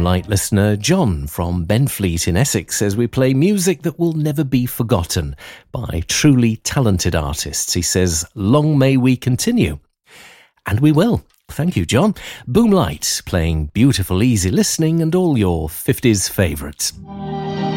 Boomlight listener John from Benfleet in Essex says we play music that will never be forgotten by truly talented artists. He says, long may we continue. And we will. Thank you, John. Boomlight, playing beautiful, easy listening and all your 50s favourites.